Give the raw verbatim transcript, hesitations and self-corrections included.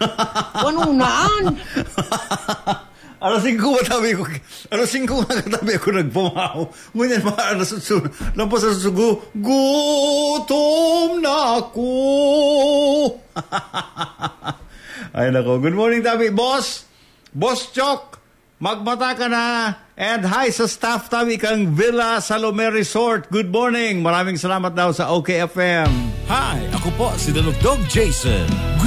Panunaan. Alas singko ba tabi ko? Alas singko nga katabi ako nagpumaw. Ngunyan ba alas utso. Lampas sa sugo. Gutom na ako. Ay nako. Good morning tabi. Boss. Boss Chok. Magmata ka na. And hi sa staff tabi kang Villa Salome Resort. Good morning. Maraming salamat daw sa O K F M. Hi, ako po si Dalugdog Jason.